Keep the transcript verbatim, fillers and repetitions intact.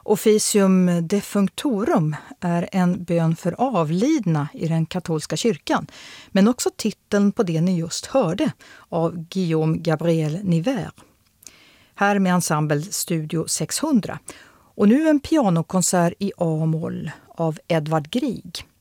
Officium Defunctorum är en bön för avlidna i den katolska kyrkan, men också titeln på det ni just hörde av Guillaume Gabriel Niver. Här med ensemble Studio sexhundra. Och nu en pianokonsert i A-moll av Edvard Grieg.